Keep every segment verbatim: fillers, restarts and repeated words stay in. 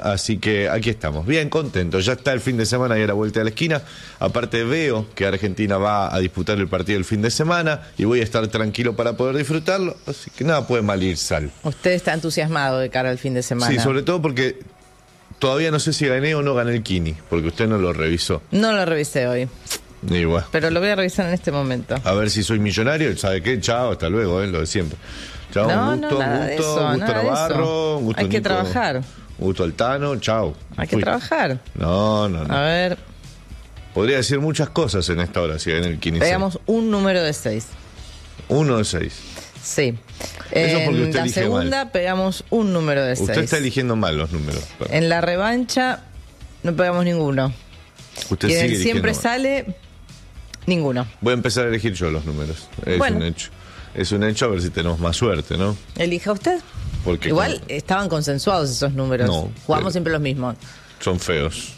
así que aquí estamos, bien contentos. Ya está el fin de semana y a la vuelta de la esquina. Aparte veo que Argentina va a disputar el partido el fin de semana y voy a estar tranquilo para poder disfrutarlo, así que nada puede mal ir sal. Usted está entusiasmado de cara al fin de semana. Sí, sobre todo porque todavía no sé si gané o no gané el Kini, porque usted no lo revisó. No lo revisé hoy. Y bueno, pero lo voy a revisar en este momento. A ver si soy millonario, ¿sabe qué? Chao, hasta luego, ¿eh? Lo de siempre. Chao, no, un gusto, no, nada gusto, de eso, gusto nada Navarro, de eso. gusto Hay que Nico, trabajar. Gusto Altano, chao. Hay Fui. que trabajar. No, no, no. A ver. Podría decir muchas cosas en esta hora si en el Kini. Veamos un número de seis. Uno de seis. Sí. Eso porque en usted la elige segunda mal. Pegamos un número de seis. Usted está eligiendo mal los números. Pero... En la revancha no pegamos ninguno. Usted y en sigue el siempre mal. sale ninguno. Voy a empezar a elegir yo los números. Es bueno. un hecho. Es un hecho, a ver si tenemos más suerte, ¿no? Elija usted. Porque igual como... estaban consensuados esos números. No, jugamos siempre los mismos. Son feos.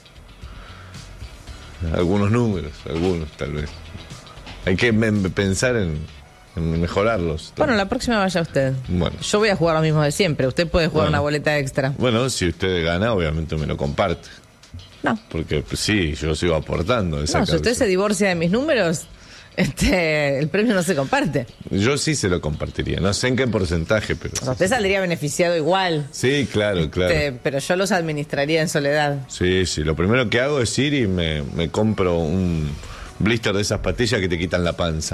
Algunos números, algunos tal vez. Hay que pensar en, en mejorarlos. Bueno, la próxima vaya usted. Bueno. Yo voy a jugar lo mismo de siempre. Usted puede jugar bueno. una boleta extra. Bueno, si usted gana, obviamente me lo comparte. No. Porque pues, sí, yo sigo aportando. Esa no, si usted se divorcia de mis números, este, el premio no se comparte. Yo sí se lo compartiría. No sé en qué porcentaje, pero... O sea, usted saldría beneficiado igual. Sí, claro, claro. Este, pero yo los administraría en soledad. Sí, sí. Lo primero que hago es ir y me, me compro un blister de esas pastillas que te quitan la panza.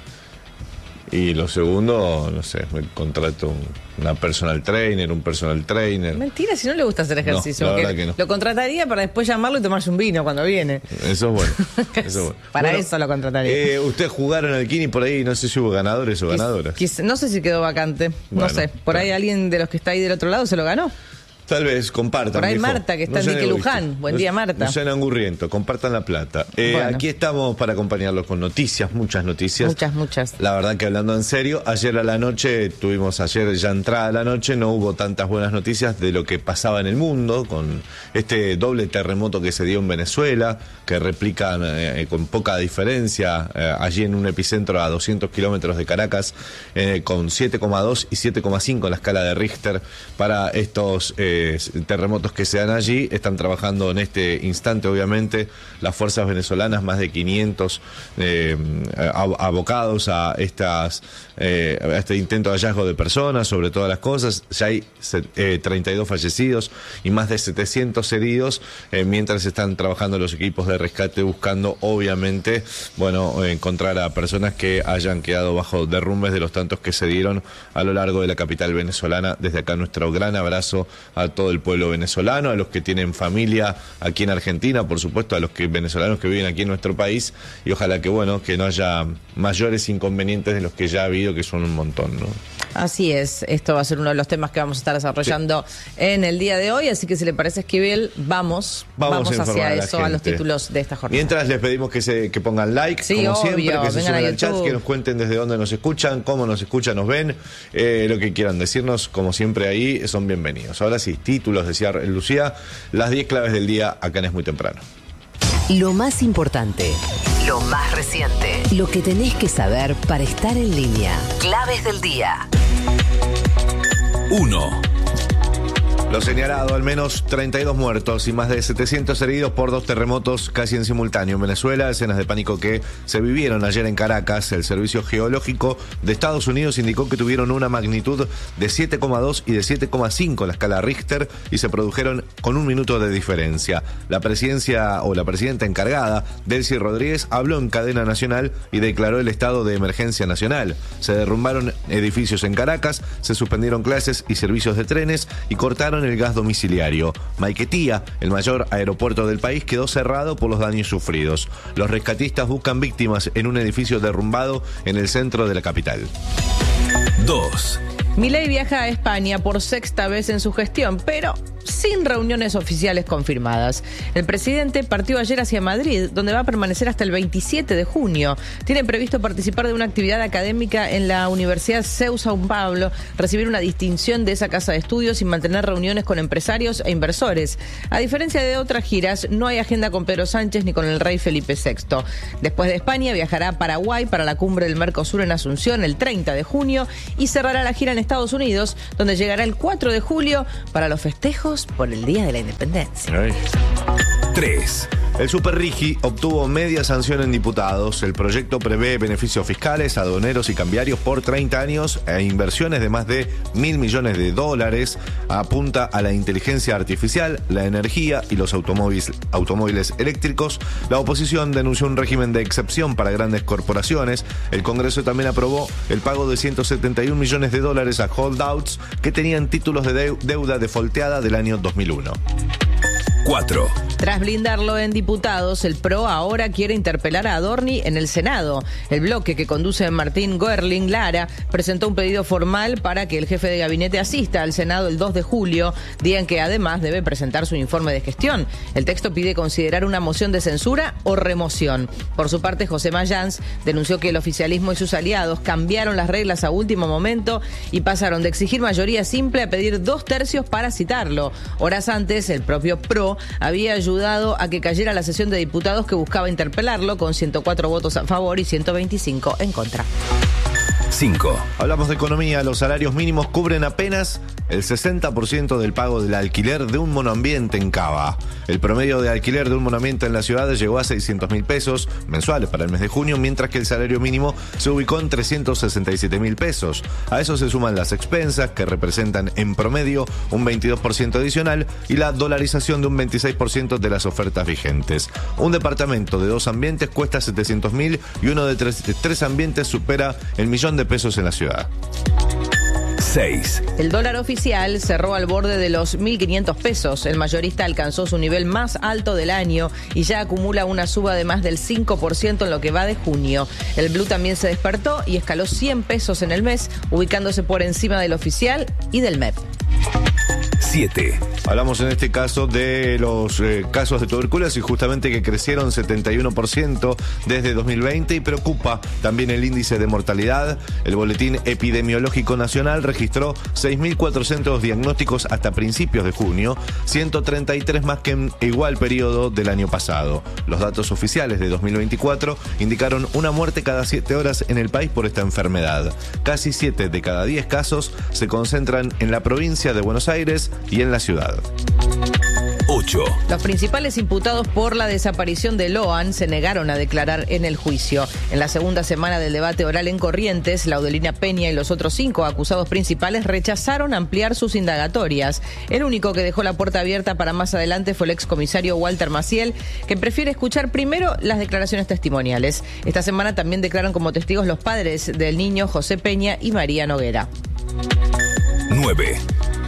Y lo segundo, no sé, me contrato un, una personal trainer, un personal trainer. Mentira, si no le gusta hacer ejercicio. No, la verdad que no. Lo contrataría para después llamarlo y tomarse un vino cuando viene. Eso es bueno. Eso es bueno. Para bueno, eso lo contrataría. Eh, Ustedes jugaron al Kini por ahí, no sé si hubo ganadores o ganadoras. Quis, no sé si quedó vacante, bueno, no sé. Por bueno. ahí alguien de los que está ahí del otro lado se lo ganó. Tal vez, compartan. Por ahí viejo. Marta, que está no en Dique Luján. Buen no, día, Marta. No sean angurrientos, compartan la plata. Eh, bueno. Aquí estamos para acompañarlos con noticias, muchas noticias. Muchas, muchas. La verdad que hablando en serio, ayer a la noche, tuvimos ayer ya entrada a la noche, no hubo tantas buenas noticias de lo que pasaba en el mundo, con este doble terremoto que se dio en Venezuela, que replican eh, con poca diferencia, eh, allí en un epicentro a doscientos kilómetros de Caracas, eh, con siete coma dos y siete coma cinco en la escala de Richter para estos eh, terremotos que se dan allí. Están trabajando en este instante, obviamente, las fuerzas venezolanas, más de quinientos eh, abocados a, estas, eh, a este intento de hallazgo de personas, sobre todas las cosas. Ya hay eh, treinta y dos fallecidos y más de setecientos heridos, eh, mientras están trabajando los equipos de rescate buscando, obviamente, bueno, encontrar a personas que hayan quedado bajo derrumbes de los tantos que se dieron a lo largo de la capital venezolana. Desde acá nuestro gran abrazo a todo el pueblo venezolano. venezolano, a los que tienen familia aquí en Argentina, por supuesto, a los que venezolanos que viven aquí en nuestro país, y ojalá que, bueno, que no haya mayores inconvenientes de los que ya ha habido, que son un montón, ¿no? Así es, esto va a ser uno de los temas que vamos a estar desarrollando sí. en el día de hoy, así que si le parece, Esquivel, vamos, vamos, vamos hacia a eso, a, a los títulos de esta jornada. Mientras les pedimos que se que pongan like, sí, como obvio, siempre, que se suban al YouTube. chat, que nos cuenten desde dónde nos escuchan, cómo nos escuchan, nos ven, eh, lo que quieran decirnos, como siempre ahí, son bienvenidos. Ahora sí, títulos, decía Lucía, las diez claves del día acá en Es Muy Temprano. Lo más importante, lo más reciente, lo que tenés que saber para estar en línea. Claves del día. uno. Lo señalado, al menos treinta y dos muertos y más de setecientos heridos por dos terremotos casi en simultáneo en Venezuela, escenas de pánico que se vivieron ayer en Caracas. El Servicio Geológico de Estados Unidos indicó que tuvieron una magnitud de siete coma dos y de siete coma cinco en la escala Richter y se produjeron con un minuto de diferencia. La presidencia o la presidenta encargada, Delcy Rodríguez, habló en cadena nacional y declaró el estado de emergencia nacional. Se derrumbaron edificios en Caracas, se suspendieron clases y servicios de trenes y cortaron el gas domiciliario. Maiquetía, el mayor aeropuerto del país, quedó cerrado por los daños sufridos. Los rescatistas buscan víctimas en un edificio derrumbado en el centro de la capital. dos. Milei viaja a España por sexta vez en su gestión, pero sin reuniones oficiales confirmadas. El presidente partió ayer hacia Madrid, donde va a permanecer hasta el veintisiete de junio. Tiene previsto participar de una actividad académica en la Universidad CEU São Paulo, recibir una distinción de esa casa de estudios y mantener reuniones con empresarios e inversores. A diferencia de otras giras, no hay agenda con Pedro Sánchez ni con el rey Felipe sexto. Después de España, viajará a Paraguay para la cumbre del Mercosur en Asunción el treinta de junio y cerrará la gira en Estados Unidos, donde llegará el cuatro de julio para los festejos festejos por el Día de la Independencia. Ay. tres. El Superrigi obtuvo media sanción en diputados. El proyecto prevé beneficios fiscales, aduaneros y cambiarios por treinta años e inversiones de más de mil millones de dólares. Apunta a la inteligencia artificial, la energía y los automóviles, automóviles eléctricos. La oposición denunció un régimen de excepción para grandes corporaciones. El Congreso también aprobó el pago de ciento setenta y un millones de dólares a holdouts que tenían títulos de deuda defolteada del año dos mil uno. cuatro. Tras blindarlo en diputados, el P R O ahora quiere interpelar a Adorni en el Senado. El bloque que conduce Martín Goerling Lara presentó un pedido formal para que el jefe de gabinete asista al Senado el dos de julio, día en que además debe presentar su informe de gestión. El texto pide considerar una moción de censura o remoción. Por su parte, José Mayans denunció que el oficialismo y sus aliados cambiaron las reglas a último momento y pasaron de exigir mayoría simple a pedir dos tercios para citarlo. Horas antes, el propio P R O había ayudado a que cayera la sesión de diputados que buscaba interpelarlo con ciento cuatro votos a favor y ciento veinticinco en contra. cinco. Hablamos de economía. Los salarios mínimos cubren apenas el sesenta por ciento del pago del alquiler de un monoambiente en Cava. El promedio de alquiler de un monoambiente en la ciudad llegó a seiscientos mil pesos mensuales para el mes de junio, mientras que el salario mínimo se ubicó en trescientos sesenta y siete mil pesos. A eso se suman las expensas, que representan en promedio un veintidós por ciento adicional, y la dolarización de un veintiséis por ciento de las ofertas vigentes. Un departamento de dos ambientes cuesta setecientos mil y uno de tres, de tres ambientes supera el millón de pesos en la ciudad. seis. El dólar oficial cerró al borde de los mil quinientos pesos. El mayorista alcanzó su nivel más alto del año y ya acumula una suba de más del cinco por ciento en lo que va de junio. El blue también se despertó y escaló cien pesos en el mes, ubicándose por encima del oficial y del M E P. siete. Hablamos en este caso de los eh, casos de tuberculosis, justamente que crecieron setenta y uno por ciento desde dos mil veinte, y preocupa también el índice de mortalidad. El Boletín Epidemiológico Nacional registró seis mil cuatrocientos diagnósticos hasta principios de junio, ciento treinta y tres más que en igual periodo del año pasado. Los datos oficiales de dos mil veinticuatro indicaron una muerte cada siete horas en el país por esta enfermedad. Casi siete de cada diez casos se concentran en la provincia de Buenos Aires y en la ciudad. ocho. Los principales imputados por la desaparición de Loan se negaron a declarar en el juicio. En la segunda semana del debate oral en Corrientes, Laudelina Peña y los otros cinco acusados principales rechazaron ampliar sus indagatorias. El único que dejó la puerta abierta para más adelante fue el excomisario Walter Maciel, que prefiere escuchar primero las declaraciones testimoniales. Esta semana también declaran como testigos los padres del niño José Peña y María Noguera. nueve.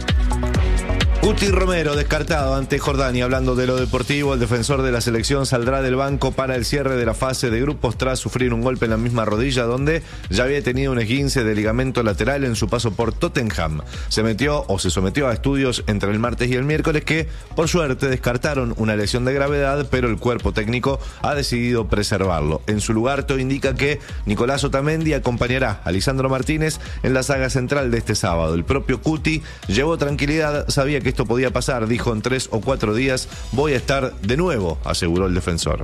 Guti Romero descartado ante Jordania. Hablando de lo deportivo, el defensor de la selección saldrá del banco para el cierre de la fase de grupos tras sufrir un golpe en la misma rodilla, donde ya había tenido un esguince de ligamento lateral en su paso por Tottenham. Se metió o se sometió a estudios entre el martes y el miércoles que, por suerte, descartaron una lesión de gravedad, pero el cuerpo técnico ha decidido preservarlo. En su lugar, todo indica que Nicolás Otamendi acompañará a Lisandro Martínez en la saga central de este sábado. El propio Guti llevó tranquilidad, sabía que esto podía pasar, dijo: en tres o cuatro días voy a estar de nuevo, aseguró el defensor.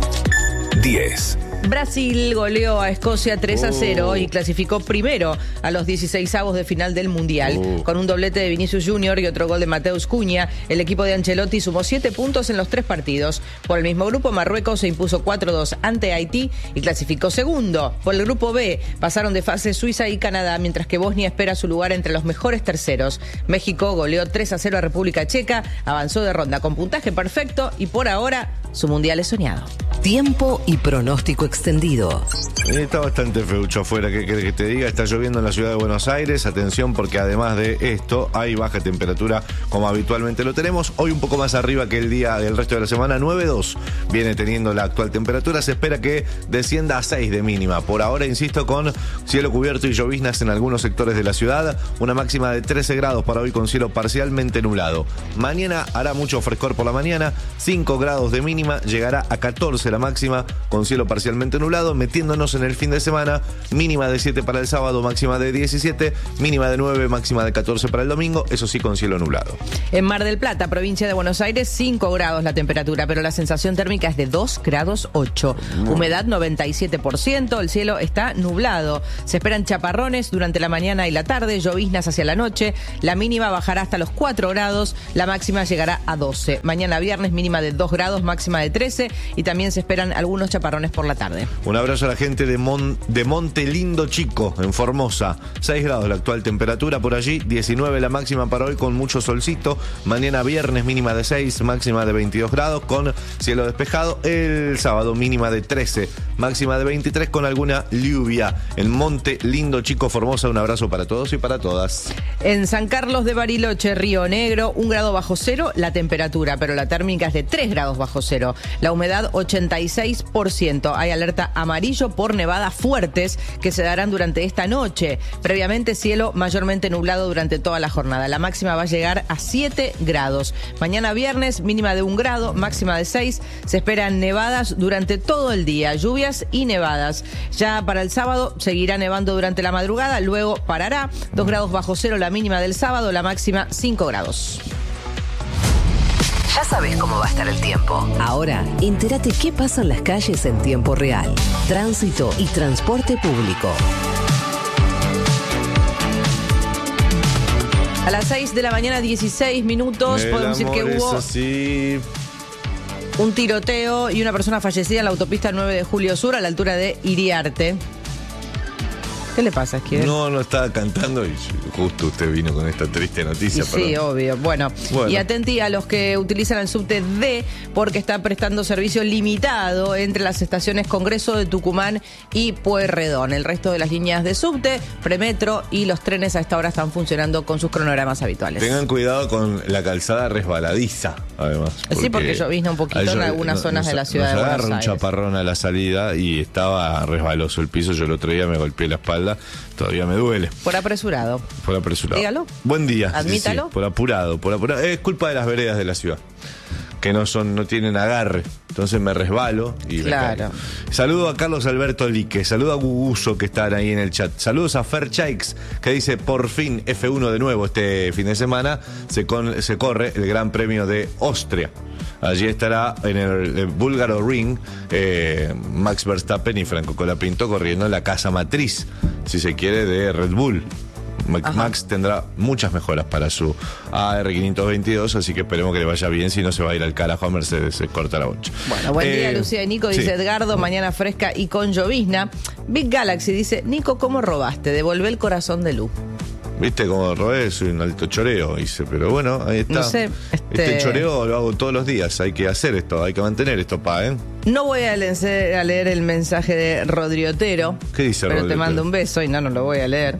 diez. Brasil goleó a Escocia tres a cero Oh. y clasificó primero a los dieciseisavos de final del Mundial. Oh. Con un doblete de Vinicius Junior y otro gol de Mateus Cunha, el equipo de Ancelotti sumó siete puntos en los tres partidos. Por el mismo grupo, Marruecos se impuso cuatro dos ante Haití y clasificó segundo. Por el grupo B, pasaron de fase Suiza y Canadá, mientras que Bosnia espera su lugar entre los mejores terceros. México goleó tres a cero a República Checa, avanzó de ronda con puntaje perfecto y por ahora su Mundial es soñado. Tiempo y pronóstico extendido. Está bastante feucho afuera, ¿qué querés que te diga? Está lloviendo en la ciudad de Buenos Aires. Atención, porque además de esto hay baja temperatura como habitualmente lo tenemos. Hoy un poco más arriba que el día del resto de la semana, nueve dos viene teniendo la actual temperatura. Se espera que descienda a seis de mínima. Por ahora, insisto, con cielo cubierto y lloviznas en algunos sectores de la ciudad. Una máxima de trece grados para hoy con cielo parcialmente nublado. Mañana hará mucho frescor por la mañana, cinco grados de mínima, llegará a catorce la máxima, con cielo parcialmente nublado, metiéndonos en el fin de semana, mínima de siete para el sábado, máxima de diecisiete, mínima de nueve, máxima de catorce para el domingo, eso sí con cielo nublado. En Mar del Plata, provincia de Buenos Aires, cinco grados la temperatura, pero la sensación térmica es de dos grados ocho. Humedad noventa y siete por ciento, el cielo está nublado. Se esperan chaparrones durante la mañana y la tarde, lloviznas hacia la noche, la mínima bajará hasta los cuatro grados, la máxima llegará a doce. Mañana viernes mínima de dos grados, máxima de trece y también se esperan algunos chaparrones por la tarde. Un abrazo a la gente de, Mon, de Monte Lindo Chico, en Formosa. seis grados la actual temperatura por allí, diecinueve la máxima para hoy con mucho solcito. Mañana viernes mínima de seis, máxima de veintidós grados con cielo despejado. El sábado mínima de trece, máxima de veintitrés con alguna lluvia. En Monte Lindo Chico, Formosa, un abrazo para todos y para todas. En San Carlos de Bariloche, Río Negro, un grado bajo cero la temperatura, pero la térmica es de tres grados bajo cero. La humedad ochenta y seis por ciento. Hay alerta amarillo por nevadas fuertes que se darán durante esta noche. Previamente cielo mayormente nublado durante toda la jornada. La máxima va a llegar a siete grados. Mañana viernes mínima de un grado, máxima de seis. Se esperan nevadas durante todo el día, lluvias y nevadas. Ya para el sábado seguirá nevando durante la madrugada, luego parará. dos grados bajo cero la mínima del sábado, la máxima cinco grados. Ya sabes cómo va a estar el tiempo. Ahora, entérate qué pasa en las calles en tiempo real. Tránsito y transporte público. A las seis de la mañana, dieciséis minutos, El podemos decir que hubo así. un tiroteo y una persona fallecida en la autopista nueve de Julio Sur a la altura de Iriarte. ¿Qué le pasa, Esquivel? No, no estaba cantando y justo usted vino con esta triste noticia. Y sí, perdón. obvio. Bueno, Bueno. y atenti a los que utilizan el subte D, porque está prestando servicio limitado entre las estaciones Congreso de Tucumán y Pueyrredón. El resto de las líneas de subte, premetro y los trenes a esta hora están funcionando con sus cronogramas habituales. Tengan cuidado con la calzada resbaladiza, además. Sí, porque llovizna un poquito en algunas zonas de la ciudad de Nos Buenos agarra un Aires. chaparrón a la salida y estaba resbaloso el piso. Yo el otro día me golpeé la espalda, todavía me duele. Por apresurado. Por apresurado. Dígalo. Buen día. Sí, Admítalo. sí, por apurado, por apurado. Es culpa de las veredas de la ciudad, que no son, no tienen agarre. Entonces me resbalo y me Claro. caigo. Saludo a Carlos Alberto Lique, saludo a Guguso que están ahí en el chat. Saludos a Fer Chaix, que dice por fin F uno de nuevo este fin de semana. Se, con, se corre el Gran Premio de Austria. Allí estará en el, el búlgaro ring eh, Max Verstappen y Franco Colapinto corriendo en la casa matriz, si se quiere, de Red Bull. Max, Max tendrá muchas mejoras para su A R quinientos veintidós, así que esperemos que le vaya bien, si no se va a ir al carajo a Mercedes, se corta la bocha. Bueno, buen día, Eh, Lucía y Nico, dice sí. Edgardo, mañana fresca y con llovizna. Big Galaxy dice, Nico, ¿cómo robaste? Devolvé el corazón de Lu. Viste cómo robé, soy un alto choreo, dice, pero bueno, ahí está. No sé, este- Este choreo lo hago todos los días, hay que hacer esto, hay que mantener esto, pa, ¿eh? No voy a leer, a leer el mensaje de Rodriotero. ¿Qué dice Pero te Rodriotero? mando un beso y no, no lo voy a leer.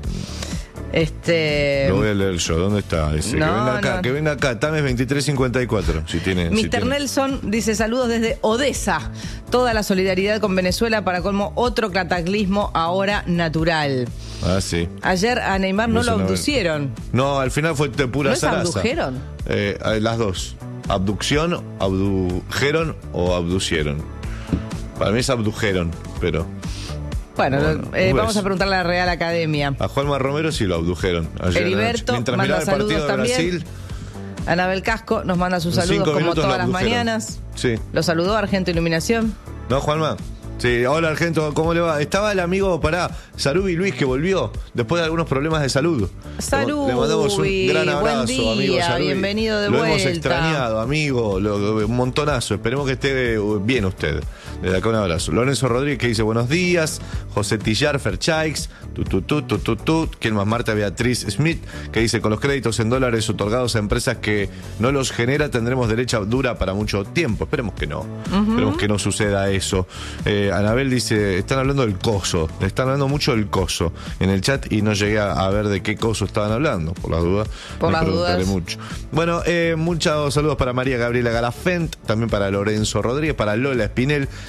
Este. Lo voy a leer yo, ¿dónde está ese? no, que venga acá, no. que venga acá, Tames veintitrés cincuenta y cuatro, si tiene. si mister tiene. Nelson dice saludos desde Odessa. Toda la solidaridad con Venezuela para colmo otro cataclismo ahora natural. Ah, sí. Ayer a Neymar no Eso lo no- abducieron. No, al final fue de pura ¿No es zaraza. abdujeron? Eh, eh, las dos. Abducción, abdujeron o abducieron. Para mí es abdujeron, pero Bueno, Bueno, eh, un vamos beso. a preguntarle a la Real Academia. a Juanma Romero sí lo abdujeron. Ayer Heriberto anoche. Mientras manda miraba el partido saludos de también. Brasil, Anabel Casco nos manda sus en saludos cinco como minutos todas lo las abdujeron. mañanas. Sí. Lo saludó Argento Iluminación. ¿No, Juanma? Sí, hola Argento, ¿cómo le va? Estaba el amigo, pará, Sarubi Luis, que volvió después de algunos problemas de salud. Sarubi, Le mandamos un gran abrazo, buen día, amigo Sarubi. bienvenido de lo vuelta. hemos extrañado, amigo, lo- un montonazo. Esperemos que esté bien usted. Desde acá un abrazo. Lorenzo Rodríguez, que dice buenos días. José Tillar, Ferchaix, tu, tu, tu, tu, tu, tu. ¿Quién más? Marta Beatriz Smith, que dice con los créditos en dólares otorgados a empresas que no los genera, tendremos derecha dura para mucho tiempo. Esperemos que no. Esperemos que no suceda eso. Eh, Anabel dice, están hablando del coso. Están hablando mucho del coso en el chat y no llegué a, a ver de qué coso estaban hablando. Por las dudas. Por me las preguntaré dudas. mucho. Bueno, eh, muchos saludos para María Gabriela Galafent, también para Lorenzo Rodríguez, para Lola Espinel,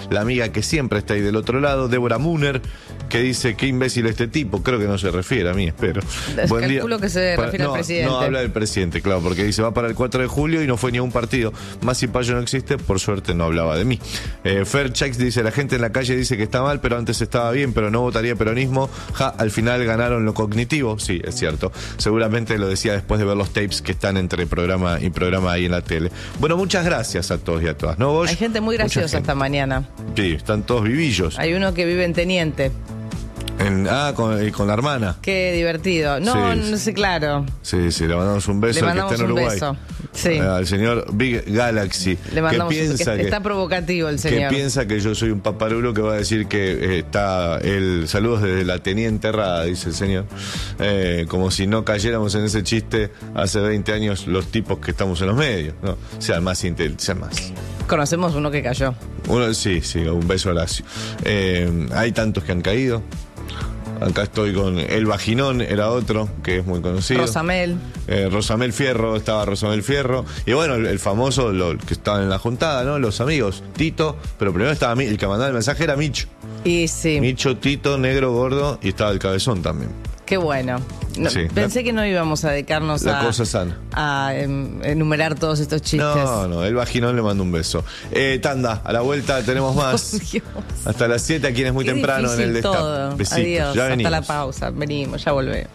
la amiga que siempre está ahí del otro lado, Débora Muner, que dice, qué imbécil este tipo. Creo que no se refiere a mí, espero. Buen Calculo día. que se para, refiere no, al presidente. No, habla del presidente, claro, porque dice, va para el cuatro de julio y no fue ni a un partido. Más si Payo no existe, por suerte no hablaba de mí. Eh, Fer Chex dice, la gente en la calle dice que está mal, pero antes estaba bien, pero no votaría peronismo. Ja, al final ganaron lo cognitivo. Sí, es cierto. Seguramente lo decía después de ver los tapes que están entre programa y programa ahí en la tele. Bueno, muchas gracias a todos y a todas, ¿no, vos? Hay gente muy graciosa gente. esta mañana. Sí, están todos vivillos. Hay uno que vive en Teniente. En, ah, con, con la hermana. Qué divertido. No, sí, no sé, claro. Sí, sí, le mandamos un beso le mandamos al que está en un Uruguay. Beso. Sí. Al señor Big Galaxy. Le mandamos que piensa un, que, que está provocativo el señor. Que piensa que yo soy un paparulo que va a decir que eh, está el saludos desde la Teniente Errada, dice el señor. Eh, como si no cayéramos en ese chiste hace veinte años los tipos que estamos en los medios. No, sean más inteligentes, sean más. Conocemos uno que cayó. Uno, sí, sí, un beso a Horacio. Eh, hay tantos que han caído. Acá estoy con El Vaginón, era otro, que es muy conocido. Rosamel. Eh, Rosamel Fierro, estaba Rosamel Fierro. Y bueno, el, el famoso, lo, que estaba en la juntada, ¿no? Los amigos, Tito. Pero primero estaba el que mandaba el mensaje era Micho. Y sí. Micho, Tito, negro, gordo, y estaba el Cabezón también. Qué bueno. No, sí, pensé la, que no íbamos a dedicarnos la a, cosa sana. a em, enumerar todos estos chistes. No, no, El Vaginón le mando un beso. Eh, tanda, a la vuelta tenemos más. Oh, hasta las siete, aquí es muy Qué temprano en el destape. Besitos, adiós, ya venimos. Hasta la pausa, venimos, ya volvemos.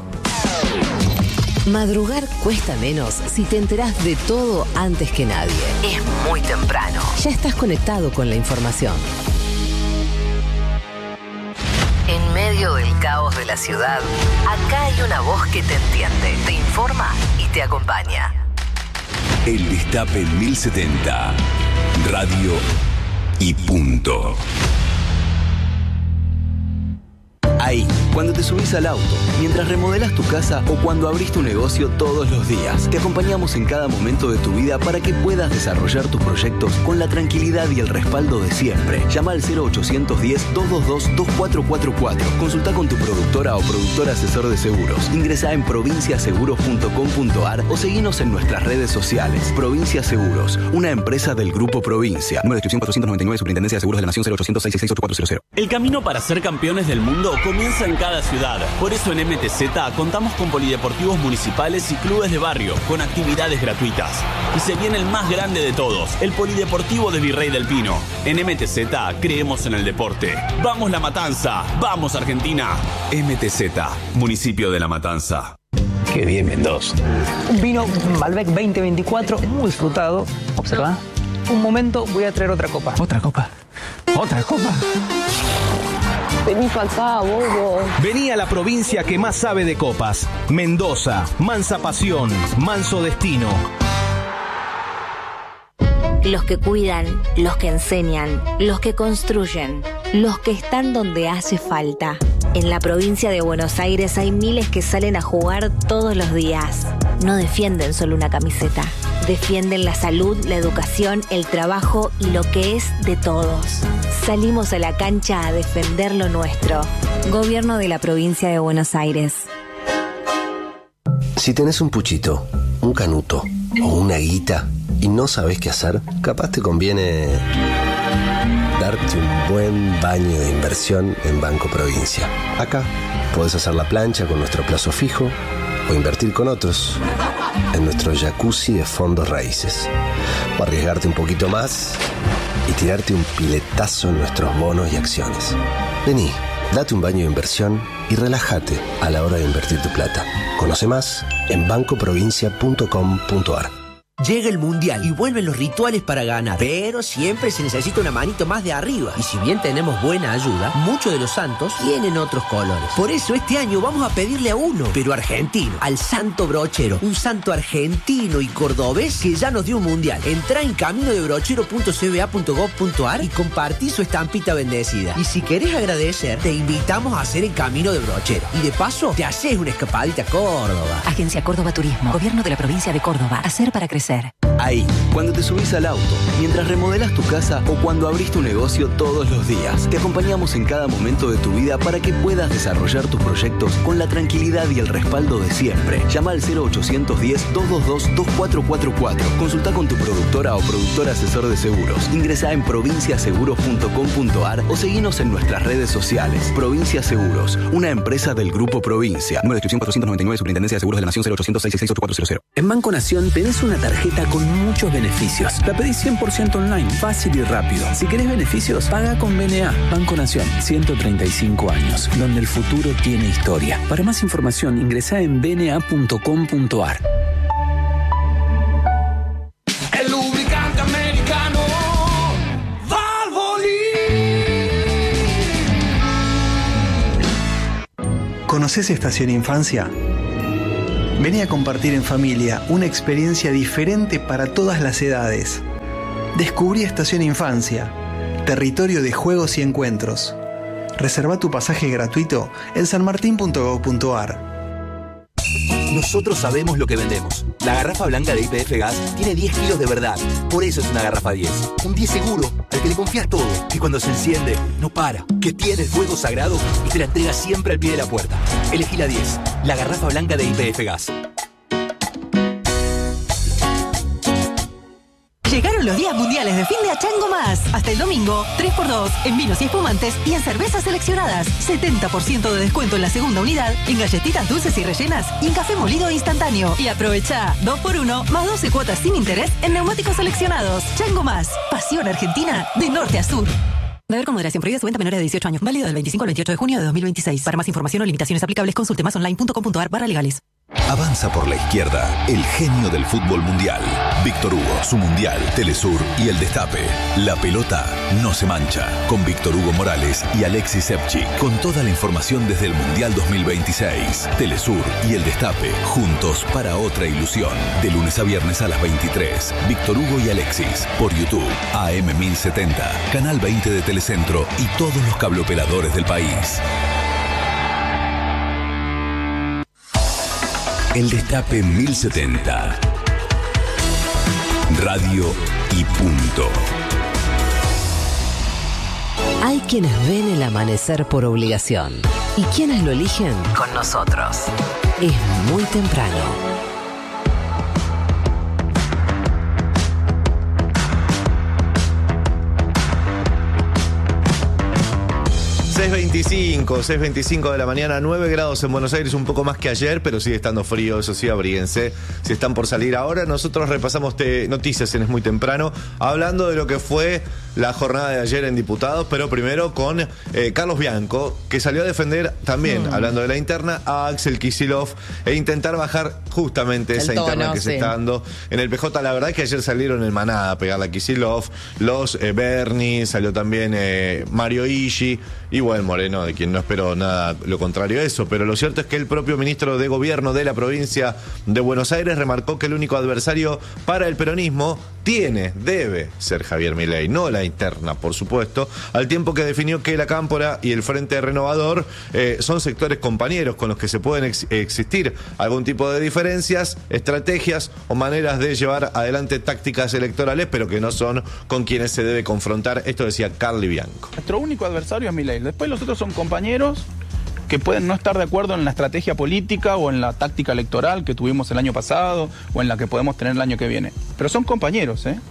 Madrugar cuesta menos si te enterás de todo antes que nadie. Es muy temprano. Ya estás conectado con la información. En medio del caos de la ciudad, acá hay una voz que te entiende, te informa y te acompaña. El Destape mil setenta. Radio y punto. Ahí, cuando te subís al auto, mientras remodelas tu casa o cuando abrís tu negocio todos los días, te acompañamos en cada momento de tu vida para que puedas desarrollar tus proyectos con la tranquilidad y el respaldo de siempre. Llama al cero ochocientos diez, doscientos veintidós, veinticuatro cuarenta y cuatro. Consulta con tu productora o productor asesor de seguros. Ingresá en provincia seguros punto com punto ar o seguinos en nuestras redes sociales. Provincia Seguros, una empresa del Grupo Provincia. Número de inscripción cuatrocientos noventa y nueve, Superintendencia de Seguros de la Nación, cero ochocientos, seiscientos sesenta y seis, ochenta y cuatro cero cero. El camino para ser campeones del mundo comienza en cada ciudad. Por eso en M T Z contamos con polideportivos municipales y clubes de barrio con actividades gratuitas. Y se viene el más grande de todos, el Polideportivo de Virrey del Pino. En M T Z creemos en el deporte. ¡Vamos La Matanza! ¡Vamos Argentina! M T Z, municipio de La Matanza. Qué bien, Mendoza. Un vino Malbec veinte veinticuatro, muy frutado. Observa. Un momento, voy a traer otra copa. ¿Otra copa? ¿Otra copa? Vení para acá, bobo. Vení a la provincia que más sabe de copas. Mendoza, mansa pasión, manso destino. Los que cuidan, los que enseñan, los que construyen, los que están donde hace falta. En la provincia de Buenos Aires hay miles que salen a jugar todos los días. No defienden solo una camiseta. Defienden la salud, la educación, el trabajo y lo que es de todos. Salimos a la cancha a defender lo nuestro. Gobierno de la provincia de Buenos Aires. Si tenés un puchito, un canuto o una guita y no sabés qué hacer, capaz te conviene darte un buen baño de inversión en Banco Provincia. Acá podés hacer la plancha con nuestro plazo fijo o invertir con otros en nuestro jacuzzi de fondos raíces. O arriesgarte un poquito más y tirarte un piletazo en nuestros bonos y acciones. Vení, date un baño de inversión y relájate a la hora de invertir tu plata. Conoce más en banco provincia punto com punto ar. Llega el Mundial y vuelven los rituales para ganar, pero siempre se necesita una manito más de arriba. Y si bien tenemos buena ayuda, muchos de los santos tienen otros colores. Por eso este año vamos a pedirle a uno, pero argentino, al Santo Brochero, un santo argentino y cordobés que ya nos dio un Mundial. Entrá en camino de brochero punto c b a punto gov punto ar y compartí su estampita bendecida. Y si querés agradecer, te invitamos a hacer el Camino de Brochero. Y de paso, te haces una escapadita a Córdoba. Agencia Córdoba Turismo, Gobierno de la Provincia de Córdoba. Hacer para crecer. Ahí, cuando te subís al auto, mientras remodelas tu casa o cuando abrís tu negocio todos los días. Te acompañamos en cada momento de tu vida para que puedas desarrollar tus proyectos con la tranquilidad y el respaldo de siempre. Llama al cero ochocientos diez, doscientos veintidós, veinticuatro cuarenta y cuatro. Consulta con tu productora o productor asesor de seguros. Ingresá en provincia seguros punto com punto ar o seguinos en nuestras redes sociales. Provincia Seguros, una empresa del Grupo Provincia. Número de inscripción cuatrocientos noventa y nueve, Superintendencia de Seguros de la Nación, cero ochocientos, seiscientos sesenta y seis, ochenta y cuatro cero. En Banco Nación tenés una tarjeta con muchos beneficios. La pedís cien por ciento online, fácil y rápido. Si querés beneficios, paga con B N A. Banco Nación, ciento treinta y cinco años, donde el futuro tiene historia. Para más información, ingresá en b n a punto com punto ar. El lubricante americano Valvoline. ¿Conoces Estación Infancia? Vení a compartir en familia una experiencia diferente para todas las edades. Descubrí Estación Infancia, territorio de juegos y encuentros. Reserva tu pasaje gratuito en san martín punto gov punto ar. Nosotros sabemos lo que vendemos. La garrafa blanca de Y P F Gas tiene diez kilos de verdad. Por eso es una garrafa diez. Un diez seguro, al que le confías todo. Que cuando se enciende, no para. Que tiene el fuego sagrado y te la entrega siempre al pie de la puerta. Elegí la diez. La garrafa blanca de Y P F Gas. Llegaron los días mundiales de fin de Chango Más. Hasta el domingo, tres por dos en vinos y espumantes y en cervezas seleccionadas. setenta por ciento de descuento en la segunda unidad, en galletitas dulces y rellenas y en café molido instantáneo. Y aprovecha dos por uno más doce cuotas sin interés en neumáticos seleccionados. Chango Más. Pasión argentina de norte a sur. Beber con moderación. Prohibida su venta a menores de dieciocho años. Válido del veinticinco al veintiocho de junio de dos mil veintiséis. Para más información o limitaciones aplicables, consulte más online punto com punto ar barra legales. Avanza por la izquierda, el genio del fútbol mundial. Víctor Hugo, su mundial, Telesur y el Destape. La pelota no se mancha. Con Víctor Hugo Morales y Alexis Sepchik. Con toda la información desde el Mundial dos mil veintiséis. Telesur y el Destape, juntos para otra ilusión. De lunes a viernes a las veintitrés. Víctor Hugo y Alexis, por YouTube, A M mil setenta, Canal veinte de Telecentro y todos los cableoperadores del país. El Destape mil setenta. Radio y punto. Hay quienes ven el amanecer por obligación y quienes lo eligen con nosotros. Es muy temprano. seis veinticinco, seis veinticinco de la mañana, nueve grados en Buenos Aires, un poco más que ayer, pero sigue estando frío, eso sí, abríguense. Si están por salir ahora, nosotros repasamos te, noticias en Es Muy Temprano, hablando de lo que fue la jornada de ayer en diputados, pero primero con eh, Carlos Bianco, que salió a defender también, mm. hablando de la interna, a Axel Kicillof e intentar bajar justamente esa tono, interna que sí. se está dando en el P J. La verdad es que ayer salieron en manada a pegarle a Kicillof, los eh, Bernie, salió también eh, Mario Ishi y bueno, Moreno, de quien no espero nada lo contrario a eso, pero lo cierto es que el propio ministro de Gobierno de la provincia de Buenos Aires remarcó que el único adversario para el peronismo tiene, debe ser Javier Milei, no la interna, por supuesto, al tiempo que definió que la Cámpora y el Frente Renovador eh, son sectores compañeros con los que se pueden ex existir algún tipo de diferencias, estrategias o maneras de llevar adelante tácticas electorales, pero que no son con quienes se debe confrontar. Esto decía Carly Bianco. Nuestro único adversario es Milei. Después los otros son compañeros que pueden no estar de acuerdo en la estrategia política o en la táctica electoral que tuvimos el año pasado o en la que podemos tener el año que viene. Pero son compañeros, ¿eh?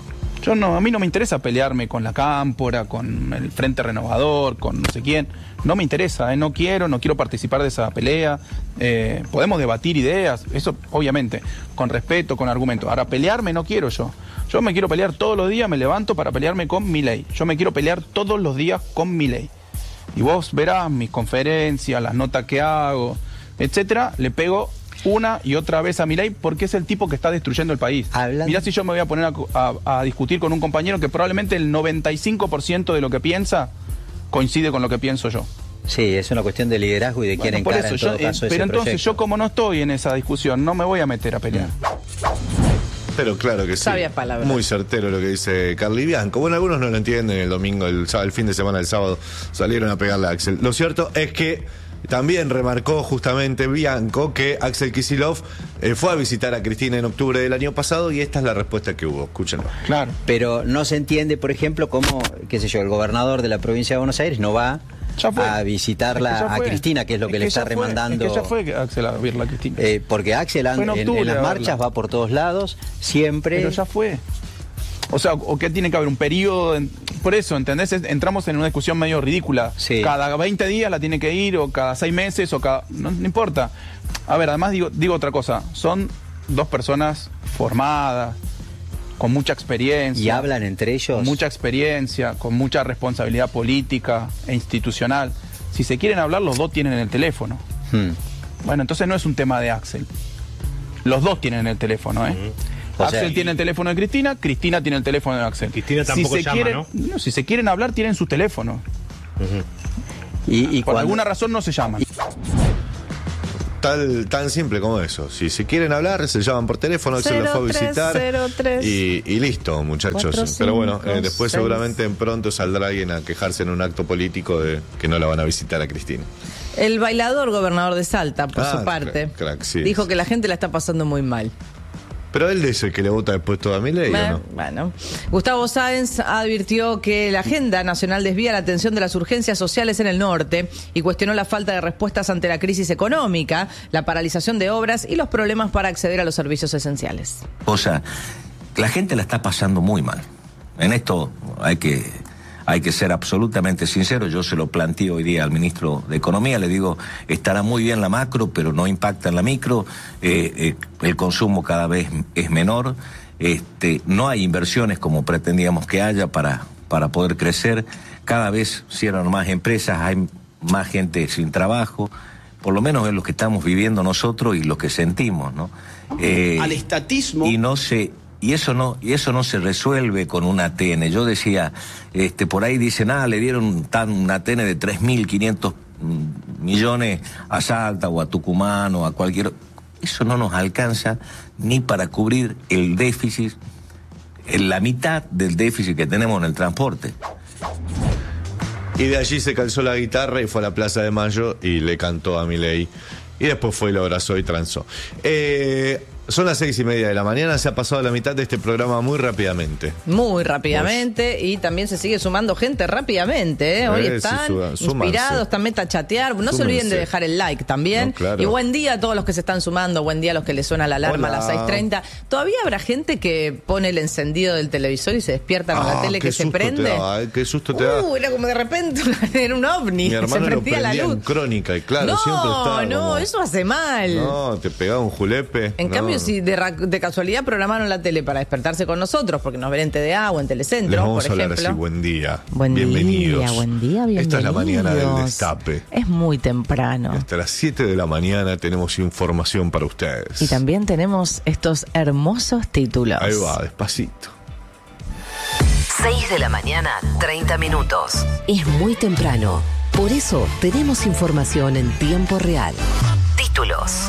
Yo no, a mí no me interesa pelearme con la Cámpora, con el Frente Renovador, con no sé quién. No me interesa, ¿eh? No quiero, no quiero participar de esa pelea. Eh, podemos debatir ideas, eso obviamente, con respeto, con argumento. Ahora, pelearme no quiero yo. Yo me quiero pelear todos los días, me levanto para pelearme con Milei. Yo me quiero pelear todos los días con Milei. Y vos verás mis conferencias, las notas que hago, etcétera, le pego una y otra vez a Milei porque es el tipo que está destruyendo el país. Hablando... Mirá si yo me voy a poner a, a, a discutir con un compañero que probablemente el noventa y cinco por ciento de lo que piensa coincide con lo que pienso yo. Sí, es una cuestión de liderazgo y de quién bueno, encara eso, en todo yo, caso eh, Pero ese entonces proyecto. Yo como no estoy en esa discusión, no me voy a meter a pelear. Pero claro que sí. Sabias palabras. Muy certero lo que dice Carly Bianco. Bueno, algunos no lo entienden. El domingo, el, el fin de semana del sábado, salieron a pegarle a Axel. Lo cierto es que También remarcó justamente Bianco que Axel Kicillof eh, fue a visitar a Cristina en octubre del año pasado y esta es la respuesta que hubo. Escúchenlo. Claro. Pero no se entiende, por ejemplo, cómo, qué sé yo, el gobernador de la provincia de Buenos Aires no va a visitarla es que a Cristina, que es lo que, es le que está fue, remandando. Es que ya fue Axel a verla a Cristina. Eh, porque Axel en, en, en las marchas va por todos lados, siempre. Pero ya fue. O sea, o que tiene que haber un periodo, en, por eso, ¿entendés? Entramos en una discusión medio ridícula. Sí. Cada veinte días la tiene que ir, o cada seis meses, o cada... No, no importa. A ver, además digo, digo otra cosa. Son dos personas formadas, con mucha experiencia. ¿Y hablan entre ellos? Con mucha experiencia, con mucha responsabilidad política e institucional. Si se quieren hablar, los dos tienen el teléfono. Hmm. Bueno, entonces no es un tema de Axel. Los dos tienen el teléfono, ¿eh? Hmm. Axel o sea, tiene el teléfono de Cristina, Cristina tiene el teléfono de Axel. Cristina tampoco si se llama, quieren, ¿no? ¿no? Si se quieren hablar, tienen sus teléfonos. Uh-huh. y, y Por cuando... alguna razón no se llaman. Tal, tan simple como eso. Si se quieren hablar, se llaman por teléfono, se los fue a visitar. cero tres Y, y listo, muchachos. cuatro, Pero bueno, cinco, eh, después seis. seguramente pronto saldrá alguien a quejarse en un acto político de que no la van a visitar a Cristina. El bailador gobernador de Salta, por Ah, su parte, crack, crack, sí, dijo sí. que la gente la está pasando muy mal. Pero él es el que le vota después toda Milei, ¿o no? Bueno, Gustavo Sáenz advirtió que la agenda nacional desvía la atención de las urgencias sociales en el norte y cuestionó la falta de respuestas ante la crisis económica, la paralización de obras y los problemas para acceder a los servicios esenciales. O sea, la gente la está pasando muy mal. En esto hay que... Hay que ser absolutamente sincero. Yo se lo planteé hoy día al ministro de Economía, le digo, estará muy bien la macro, pero no impacta en la micro, eh, eh, el consumo cada vez es menor, este, no hay inversiones como pretendíamos que haya para, para poder crecer, cada vez cierran más empresas, hay más gente sin trabajo, por lo menos es lo que estamos viviendo nosotros y lo que sentimos, ¿no? Eh, Al estatismo... Y no se... Y eso no, y eso no se resuelve con un A T N. Yo decía, este, por ahí dicen, ah, le dieron tan, un A T N de tres mil quinientos millones a Salta o a Tucumán o a cualquier... Eso no nos alcanza ni para cubrir el déficit, la mitad del déficit que tenemos en el transporte. Y de allí se calzó la guitarra y fue a la Plaza de Mayo y le cantó a Milei. Y después fue y lo abrazó y transó. Eh... Son las seis y media de la mañana, se ha pasado la mitad de este programa muy rápidamente. Muy rápidamente. Pues, y también se sigue sumando gente rápidamente. ¿eh? Hoy eh, están sí, inspirados, también a chatear. No Súmense. se olviden de dejar el like también. No, claro. Y buen día a todos los que se están sumando. Buen día a los que les suena la alarma Hola. a las seis treinta. ¿Todavía habrá gente que pone el encendido del televisor y se despierta con Ah, la tele qué que se susto prende? te da, eh, qué susto te da. Uh, era como de repente era un ovni. Mi hermano se lo prendía la prendía luz. en Crónica y claro, no, siempre estaba no, como- eso hace mal. No, te pegaba un julepe. En No. cambio, si de, ra- de casualidad programaron la tele para despertarse con nosotros, porque nos ven en T D A o en Les Telecentro, vamos por a hablar ejemplo. así, buen día. Buen bienvenidos. día, buen día, bienvenidos. Esta es la mañana del destape. Es muy temprano. Hasta las siete de la mañana tenemos información para ustedes. Y también tenemos estos hermosos títulos. Ahí va, despacito. seis de la mañana, treinta minutos. Es muy temprano. Por eso tenemos información en tiempo real. Títulos.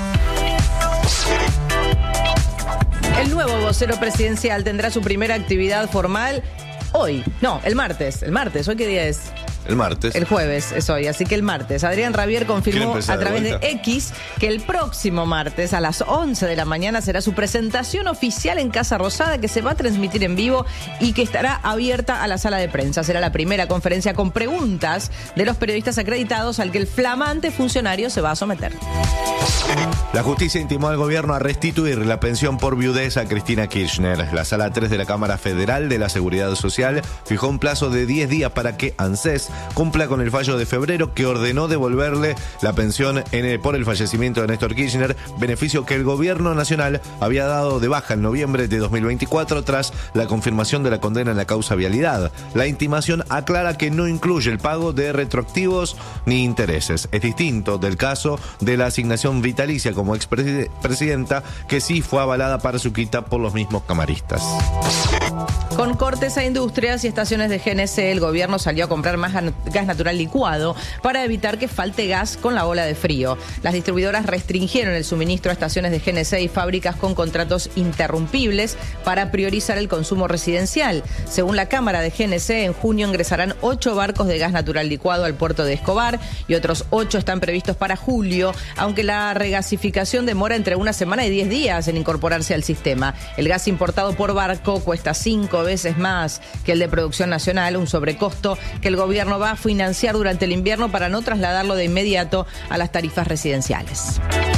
El nuevo vocero presidencial tendrá su primera actividad formal hoy. No, el martes. El martes. ¿Hoy qué día es? El martes. El jueves es hoy, así que el martes. Adrián Rabier ¿Quiere confirmó empezar a de través de vuelta? X que el próximo martes a las once de la mañana será su presentación oficial en Casa Rosada, que se va a transmitir en vivo y que estará abierta a la sala de prensa. Será la primera conferencia con preguntas de los periodistas acreditados al que el flamante funcionario se va a someter. La justicia intimó al gobierno a restituir la pensión por viudez a Cristina Kirchner. La sala tres de la Cámara Federal de la Seguridad Social fijó un plazo de diez días para que ANSES cumpla con el fallo de febrero que ordenó devolverle la pensión en el- por el fallecimiento de Néstor Kirchner, beneficio que el gobierno nacional había dado de baja en noviembre de dos mil veinticuatro tras la confirmación de la condena en la causa vialidad. La intimación aclara que no incluye el pago de retroactivos ni intereses. Es distinto del caso de la asignación vitalicia como expresidenta, que sí fue avalada para su quita por los mismos camaristas. Con cortes a industrias y estaciones de G N C, el gobierno salió a comprar más gas natural licuado para evitar que falte gas con la ola de frío. Las distribuidoras restringieron el suministro a estaciones de G N C y fábricas con contratos interrumpibles para priorizar el consumo residencial. Según la Cámara de G N C, en junio ingresarán ocho barcos de gas natural licuado al puerto de Escobar y otros ocho están previstos para julio, aunque la regasificación demora entre una semana y diez días en incorporarse al sistema. El gas importado por barco cuesta cinco veces más que el de producción nacional, un sobrecosto que el gobierno va a financiar durante el invierno para no trasladarlo de inmediato a las tarifas residenciales.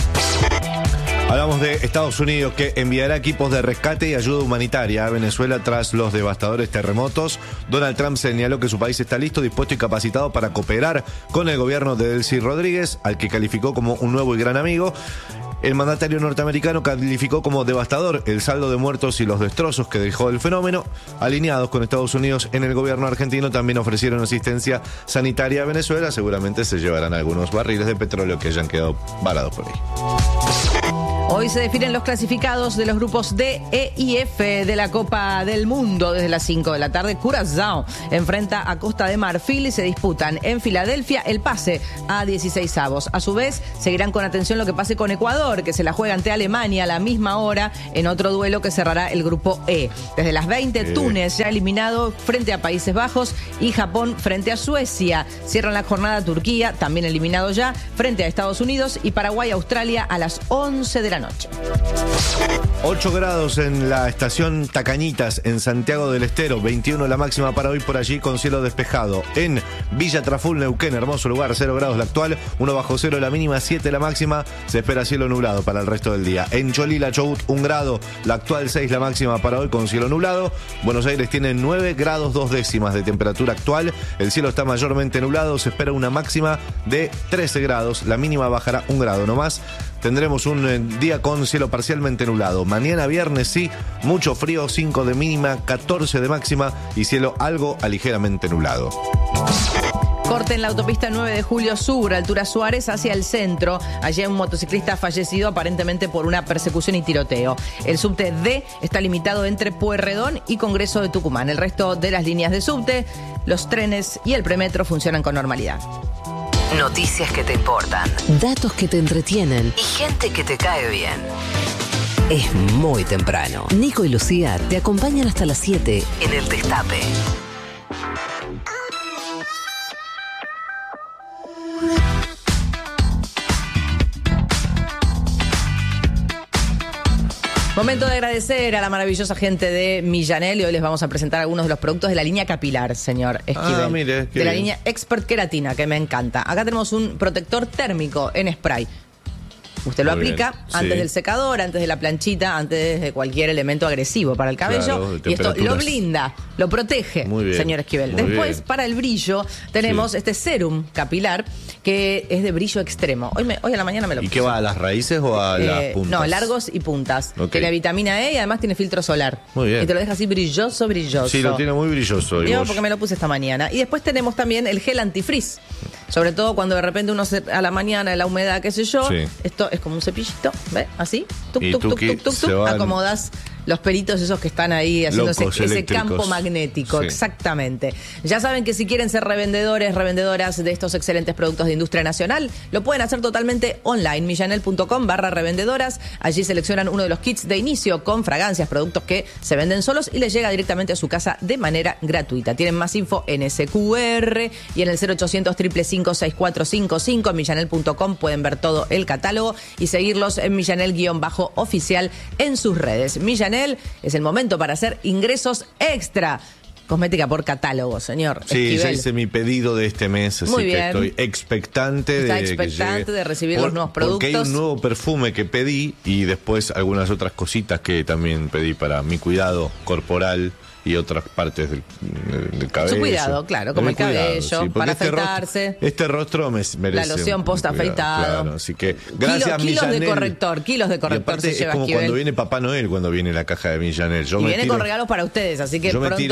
Hablamos de Estados Unidos, que enviará equipos de rescate y ayuda humanitaria a Venezuela tras los devastadores terremotos. Donald Trump señaló que su país está listo, dispuesto y capacitado para cooperar con el gobierno de Delcy Rodríguez, al que calificó como un nuevo y gran amigo. El mandatario norteamericano calificó como devastador el saldo de muertos y los destrozos que dejó el fenómeno. Alineados con Estados Unidos en el gobierno argentino, también ofrecieron asistencia sanitaria a Venezuela. Seguramente se llevarán algunos barriles de petróleo que hayan quedado varados por ahí. Hoy se definen los clasificados de los grupos D, E y F de la Copa del Mundo. Desde las cinco de la tarde, Curazao enfrenta a Costa de Marfil y se disputan en Filadelfia el pase a dieciséis avos. A su vez, seguirán con atención lo que pase con Ecuador, que se la juega ante Alemania a la misma hora en otro duelo que cerrará el grupo E. Desde las veinte, eh. Túnez ya eliminado frente a Países Bajos y Japón frente a Suecia. Cierran la jornada Turquía, también eliminado ya, frente a Estados Unidos y Paraguay-Australia a las once de la noche. ocho grados en la estación Tacañitas en Santiago del Estero, veintiuno la máxima para hoy por allí con cielo despejado. En Villa Traful, Neuquén, hermoso lugar, cero grados la actual, uno bajo cero la mínima, siete la máxima, se espera cielo nublado para el resto del día. En Cholila, Chubut, un grado, la actual seis la máxima para hoy con cielo nublado. Buenos Aires tiene nueve grados dos décimas de temperatura actual, el cielo está mayormente nublado, se espera una máxima de trece grados, la mínima bajará un grado nomás. Tendremos un eh, día con cielo parcialmente nublado. Mañana viernes sí, mucho frío, cinco de mínima, catorce de máxima y cielo algo a ligeramente nublado. Corte en la autopista nueve de julio Sur, altura Suárez, hacia el centro. Allí hay un motociclista fallecido aparentemente por una persecución y tiroteo. El subte D está limitado entre Pueyrredón y Congreso de Tucumán. El resto de las líneas de subte, los trenes y el premetro funcionan con normalidad. Noticias que te importan, Datos que te entretienen. y gente que te cae bien. Es muy temprano. Nico y Lucía te acompañan hasta las siete. En el Destape. Momento de agradecer a la maravillosa gente de Millanel y hoy les vamos a presentar algunos de los productos de la línea capilar, señor Esquivel. Ah, mire, qué de la bien. línea Expert Queratina, que me encanta. Acá tenemos un protector térmico en spray. Usted lo Muy aplica bien, antes sí. del secador, antes de la planchita, antes de cualquier elemento agresivo para el cabello. Claro, de y esto lo temperaturas. blinda, lo protege, Muy bien, señor Esquivel. muy Después, bien. para el brillo, tenemos Sí. este serum capilar que es de brillo extremo. Hoy, me, hoy a la mañana me lo ¿Y puse. qué va, a las raíces o a Eh, las puntas? No, largos y puntas. Ok. Tiene vitamina E y además tiene filtro solar. Muy bien. Y te lo deja así brilloso, brilloso. Sí, lo tiene muy brilloso. y Yo vos- porque me lo puse esta mañana. Y después tenemos también el gel antifrizz. Sobre todo cuando de repente uno se, a la mañana, la humedad, qué sé yo, Sí. esto es como un cepillito, ¿ves? Así, tuc, Y tuc, tuc, tuqui, tuc, tuc, se tuc, van- acomodas los pelitos esos que están ahí haciendo ese, Locos, ese eléctricos. campo magnético, Sí. exactamente. Ya saben que si quieren ser revendedores, revendedoras de estos excelentes productos de industria nacional, lo pueden hacer totalmente online, millanel.com barra revendedoras. Allí seleccionan uno de los kits de inicio con fragancias, productos que se venden solos y les llega directamente a su casa de manera gratuita. Tienen más info en ese cu erre y en el cero ochocientos, cinco cinco cinco, seis cuatro cinco cinco. En millanel punto com pueden ver todo el catálogo y seguirlos en millanel-oficial en sus redes. Millanel es el momento para hacer ingresos extra. Cosmética por catálogo, señor Sí, ya Esquivel. hice mi pedido de este mes, así Muy que bien. estoy expectante Está de que expectante llegue. de recibir los nuevos Porque hay productos. un nuevo perfume que pedí y después algunas otras cositas que también pedí para mi cuidado corporal y otras partes del, del- del cabello. Su cuidado, claro, De como mi el cabello, sí, porque para este rostro- afeitarse. este rostro me merece. La loción un post cuidado, afeitado. Claro, así que gracias, Kilo- kilos de Millanel. corrector, kilos de Y corrector aparte se es lleva como Esquivel. cuando viene Papá Noel, cuando viene la caja de Millanel. Yo Y me viene tiro- con regalos para ustedes, así que yo me pronto tiro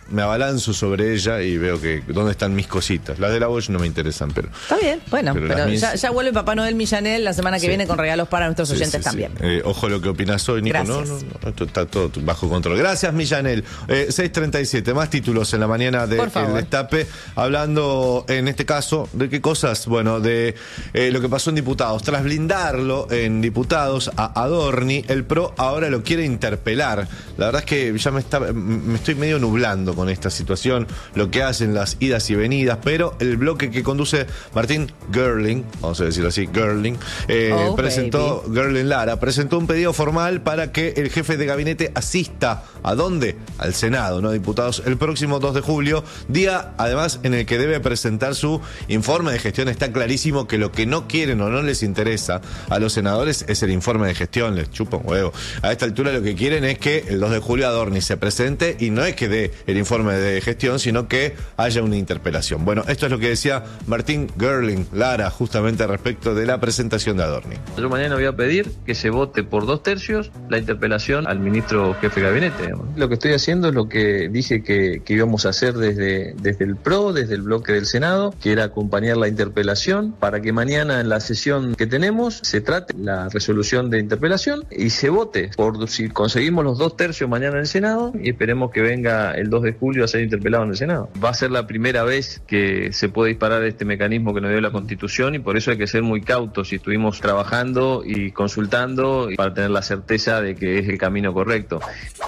me abalanzo sobre ella y veo que dónde están mis cositas. Las de la Bosch no me interesan, pero... Está bien, bueno, pero, pero mis... ya, ya vuelve Papá Noel Millanel la semana que sí. viene con regalos para nuestros sí, oyentes sí, también. Sí. Eh, ojo lo que opinas hoy, Nico. Gracias. No, no, no, esto está todo bajo control. Gracias, Millanel. Eh, seis treinta y siete, más títulos en la mañana de El Destape, hablando en este caso de qué cosas, bueno, de eh, lo que pasó en diputados. Tras blindarlo en diputados a Adorni, el PRO ahora lo quiere interpelar. La verdad es que ya me, está, me estoy medio nublando con esta situación, lo que hacen las idas y venidas, pero el bloque que conduce Martín Girling, vamos a decirlo así, Girling, eh, oh, presentó, baby. Girling Lara, presentó un pedido formal para que el jefe de gabinete asista, ¿a dónde? Al Senado, ¿no? Diputados, el próximo dos de julio, día además en el que debe presentar su informe de gestión. Está clarísimo que lo que no quieren o no les interesa a los senadores es el informe de gestión, les chupa un huevo. A esta altura lo que quieren es que el dos de julio Adorni se presente y no es que dé el informe de gestión, sino que haya una interpelación. Bueno, esto es lo que decía Martín Girling Lara justamente respecto de la presentación de Adorni. Yo mañana voy a pedir que se vote por dos tercios la interpelación al ministro jefe de gabinete. Digamos. Lo que estoy haciendo es lo que dije que, que íbamos a hacer desde, desde el PRO, desde el bloque del Senado, que era acompañar la interpelación para que mañana en la sesión que tenemos se trate la resolución de interpelación y se vote por si conseguimos los dos tercios mañana en el Senado y esperemos que venga el dos de julio a ser interpelado en el Senado. Va a ser la primera vez que se puede disparar este mecanismo que nos dio la Constitución y por eso hay que ser muy cautos y estuvimos trabajando y consultando para tener la certeza de que es el camino correcto.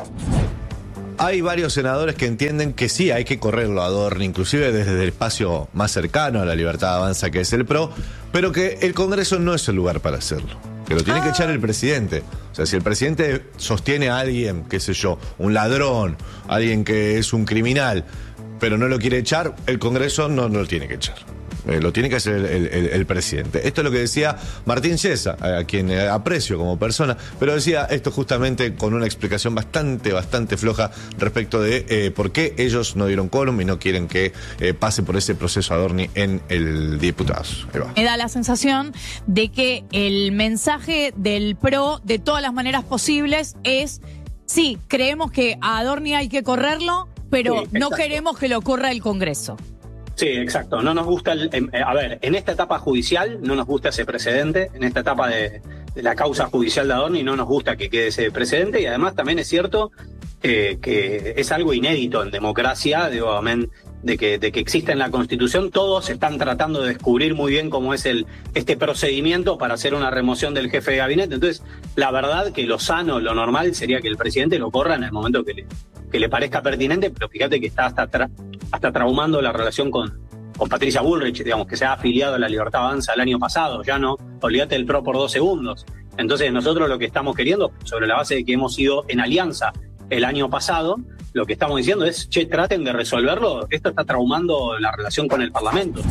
Hay varios senadores que entienden que sí hay que correrlo a Adorni, inclusive desde el espacio más cercano a la Libertad Avanza, que es el PRO, pero que el Congreso no es el lugar para hacerlo. Que lo tiene ah. que echar el presidente. O sea, si el presidente sostiene a alguien, qué sé yo, un ladrón, alguien que es un criminal, pero no lo quiere echar, el Congreso no, no lo tiene que echar. Eh, lo tiene que hacer el, el, el presidente. Esto es lo que decía Martín Chiesa, a quien aprecio como persona, pero decía esto justamente con una explicación bastante, bastante floja respecto de eh, por qué ellos no dieron quórum y no quieren que eh, pase por ese proceso Adorni en el diputados. Ahí va. Me da la sensación de que el mensaje del PRO, de todas las maneras posibles, es, sí, creemos que a Adorni hay que correrlo, pero sí, no queremos que lo corra el Congreso. Sí, exacto. No nos gusta, el, eh, a ver, en esta etapa judicial no nos gusta ese precedente, en esta etapa de, de la causa judicial de Adorni no nos gusta que quede ese precedente y además también es cierto eh, que es algo inédito en democracia, digo, amén, de que, de que existe en la Constitución. Todos están tratando de descubrir muy bien cómo es el este procedimiento para hacer una remoción del jefe de gabinete. Entonces, la verdad que lo sano, lo normal sería que el presidente lo corra en el momento que le, que le parezca pertinente, pero fíjate que está hasta tra- hasta traumando la relación con, con Patricia Bullrich, digamos, que se ha afiliado a la Libertad Avanza el año pasado, ya no, olvídate del PRO por dos segundos. Entonces nosotros lo que estamos queriendo, sobre la base de que hemos ido en alianza el año pasado, lo que estamos diciendo es, che, traten de resolverlo, esto está traumando la relación con el Parlamento.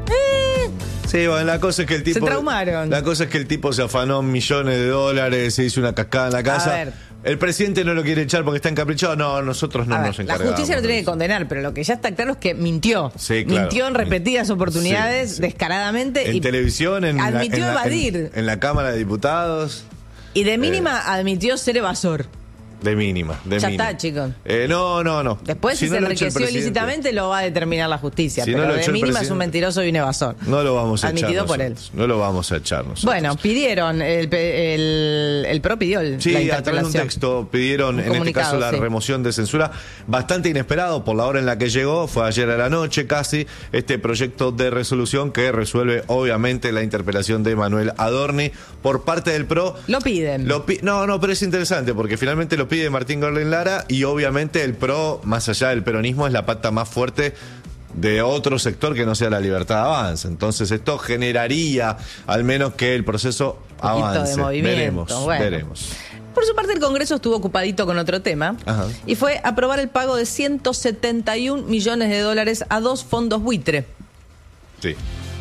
Sí, bueno, la cosa es que el tipo... Se traumaron. La cosa es que el tipo se afanó millones de dólares, se hizo una cascada en la casa. A ver. El presidente no lo quiere echar porque está encaprichado. No, nosotros no A ver, nos encargamos. La justicia lo tiene que condenar, pero lo que ya está claro es que mintió. Sí, claro. Mintió en repetidas oportunidades, sí, sí. descaradamente. En y televisión, en, admitió la, en, evadir. La, en, en la Cámara de Diputados. Y de mínima eh, admitió ser evasor. De mínima, de ya mínima. está, chicos. Eh, no, no, no. Después, si, si no se enriqueció ilícitamente, lo va a determinar la justicia. Si pero no de mínima es un mentiroso y un evasor. No lo vamos a Admitido echar. por él. No lo vamos a echar nosotros. Bueno, pidieron, el, el, el PRO pidió el, sí, la interpelación. Sí, a través de un texto pidieron, un en este caso, la sí. remoción de censura. Bastante inesperado por la hora en la que llegó. Fue ayer a la noche casi. Este proyecto de resolución que resuelve, obviamente, la interpelación de Manuel Adorni por parte del PRO. Lo piden. Lo pi- no, no, pero es interesante porque finalmente lo pide Martín Girling Lara y obviamente el PRO, más allá del peronismo, es la pata más fuerte de otro sector que no sea la Libertad Avanza. Entonces esto generaría al menos que el proceso avance. De veremos, bueno. veremos. Por su parte, el Congreso estuvo ocupadito con otro tema. Ajá. Y fue aprobar el pago de ciento setenta y un millones de dólares a dos fondos buitre. Sí.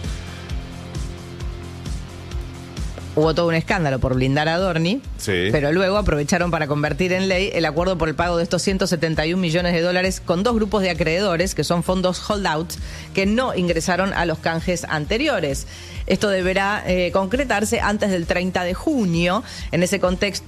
Hubo todo un escándalo por blindar a Adorni, sí. pero luego aprovecharon para convertir en ley el acuerdo por el pago de estos ciento setenta y un millones de dólares con dos grupos de acreedores, que son fondos holdouts, que no ingresaron a los canjes anteriores. Esto deberá eh, concretarse antes del treinta de junio. En ese contexto,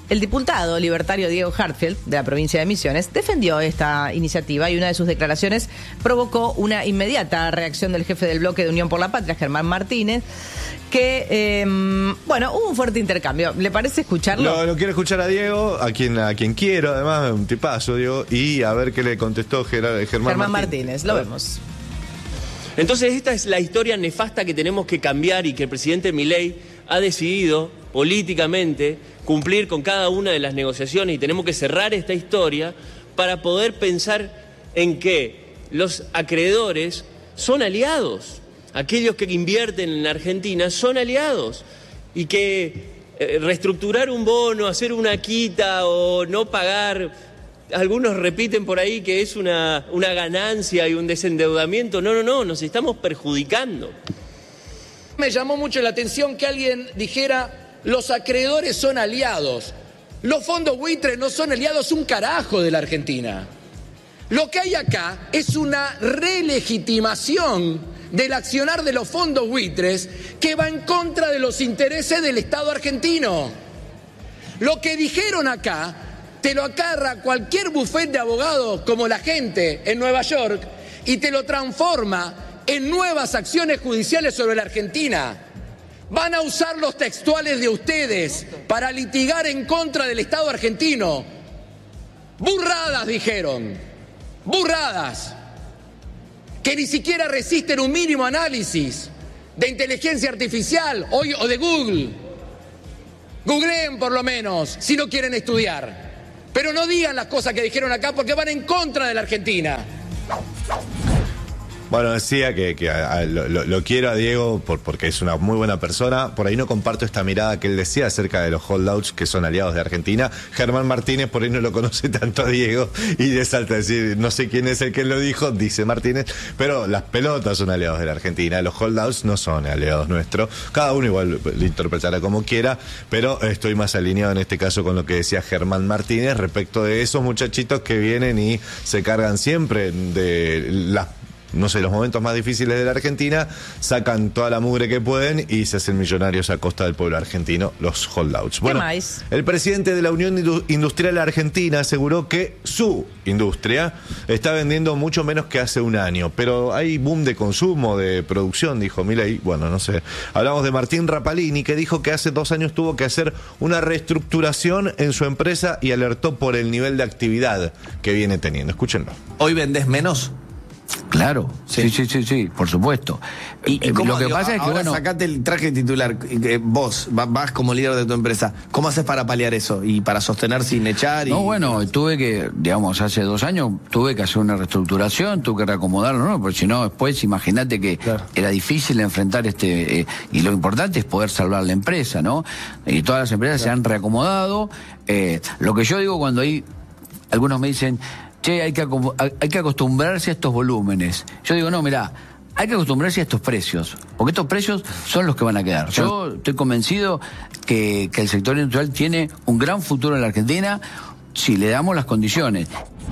El diputado libertario Diego Hartfield, de la provincia de Misiones, defendió esta iniciativa y una de sus declaraciones provocó una inmediata reacción del jefe del bloque de Unión por la Patria, Germán Martínez, que, eh, bueno, hubo un fuerte intercambio. ¿Le parece escucharlo? Lo, lo quiero escuchar a Diego, a quien, a quien quiero, además, un tipazo, Diego, y a ver qué le contestó Gerard, Germán, Germán Martínez. Martínez, lo vemos. Entonces esta es la historia nefasta que tenemos que cambiar y que el presidente Milei ha decidido políticamente cumplir con cada una de las negociaciones, y tenemos que cerrar esta historia para poder pensar en que los acreedores son aliados, aquellos que invierten en Argentina son aliados, y que eh, reestructurar un bono, hacer una quita o no pagar, algunos repiten por ahí que es una, una ganancia y un desendeudamiento. No, no, no, nos estamos perjudicando. Me llamó mucho la atención que alguien dijera: los acreedores son aliados. Los fondos buitres no son aliados un carajo de la Argentina. Lo que hay acá es una relegitimación del accionar de los fondos buitres que va en contra de los intereses del Estado argentino. Lo que dijeron acá te lo agarra cualquier bufete de abogados como la gente en Nueva York y te lo transforma en nuevas acciones judiciales sobre la Argentina. Van a usar los textuales de ustedes para litigar en contra del Estado argentino. Burradas, dijeron. Burradas. Que ni siquiera resisten un mínimo análisis de inteligencia artificial o, o de Google. Googleen por lo menos, si no quieren estudiar. Pero no digan las cosas que dijeron acá porque van en contra de la Argentina. Bueno, decía que, que a, a, lo, lo quiero a Diego por, porque es una muy buena persona. Por ahí no comparto esta mirada que él decía acerca de los holdouts que son aliados de Argentina. Germán Martínez por ahí no lo conoce tanto a Diego y le salta a decir, no sé quién es el que lo dijo, dice Martínez, pero las pelotas son aliados de la Argentina, los holdouts no son aliados nuestros. Cada uno igual lo interpretará como quiera, pero estoy más alineado en este caso con lo que decía Germán Martínez respecto de esos muchachitos que vienen y se cargan siempre de las, no sé, los momentos más difíciles de la Argentina, sacan toda la mugre que pueden y se hacen millonarios a costa del pueblo argentino, los holdouts. Bueno, más? El presidente de la Unión Industrial Argentina aseguró que su industria está vendiendo mucho menos que hace un año, pero hay boom de consumo, de producción, dijo Milei. Bueno, no sé. Hablamos de Martín Rapalini, que dijo que hace dos años tuvo que hacer una reestructuración en su empresa y alertó por el nivel de actividad que viene teniendo. Escúchenlo. ¿Hoy vendés menos? Claro, sí, sí, sí, sí, por supuesto. Y, y cómo, lo que digo, pasa es que, ahora bueno, sacate el traje titular, eh, vos vas como líder de tu empresa, ¿cómo haces para paliar eso y para sostener sin echar? Y... No, bueno, tuve que, digamos, hace dos años tuve que hacer una reestructuración, tuve que reacomodarlo, ¿no? Porque si no, después imagínate que claro, era difícil enfrentar este, eh, y lo importante es poder salvar la empresa, ¿no? Y todas las empresas claro, se han reacomodado. Eh, lo que yo digo cuando hay, algunos me dicen, che, hay que, hay que acostumbrarse a estos volúmenes. Yo digo, no, mirá, hay que acostumbrarse a estos precios, porque estos precios son los que van a quedar. Yo estoy convencido que, que el sector industrial tiene un gran futuro en la Argentina si le damos las condiciones.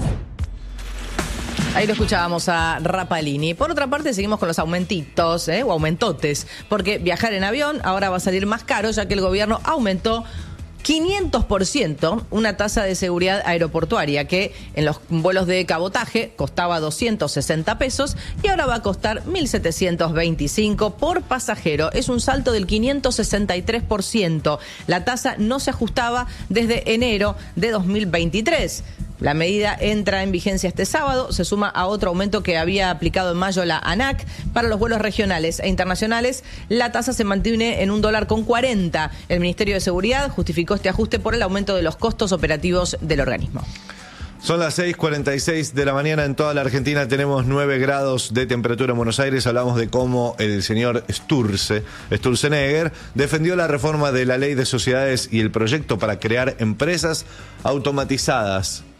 Ahí lo escuchábamos a Rapalini. Por otra parte, seguimos con los aumentitos, ¿eh? o aumentotes, porque viajar en avión ahora va a salir más caro, ya que el gobierno aumentó quinientos por ciento una tasa de seguridad aeroportuaria que en los vuelos de cabotaje costaba doscientos sesenta pesos y ahora va a costar mil setecientos veinticinco por pasajero. Es un salto del quinientos sesenta y tres por ciento. La tasa no se ajustaba desde enero de dos mil veintitrés. La medida entra en vigencia este sábado, se suma a otro aumento que había aplicado en mayo la ANAC. Para los vuelos regionales e internacionales, la tasa se mantiene en un dólar con cuarenta. El Ministerio de Seguridad justificó este ajuste por el aumento de los costos operativos del organismo. Son las seis cuarenta y seis de la mañana en toda la Argentina, tenemos nueve grados de temperatura en Buenos Aires. Hablamos de cómo el señor Sturze, Sturzenegger, defendió la reforma de la ley de sociedades y el proyecto para crear empresas automatizadas